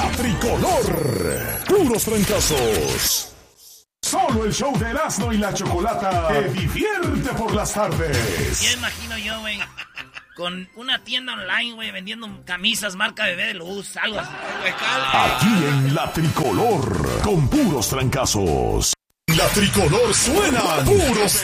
Tricolor. Puros trancazos. Solo el show de Erasmo y la Chocolata te divierte por las tardes. Ya imagino yo, güey, con una tienda online, güey, vendiendo camisas marca Bebé de Luz, algo así. Aquí en la Tricolor, con puros trancazos. La Tricolor suena puros